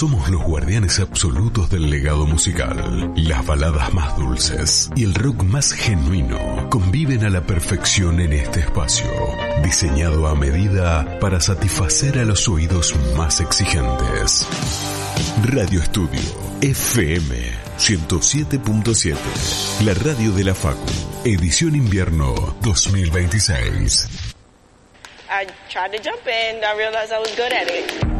Somos los guardianes absolutos del legado musical. Las baladas más dulces y el rock más genuino conviven a la perfección en este espacio, diseñado a medida para satisfacer a los oídos más exigentes. Radio Estudio FM 107.7, la radio de la Facu, edición invierno 2026. I tried to jump in, I realized I was good at it.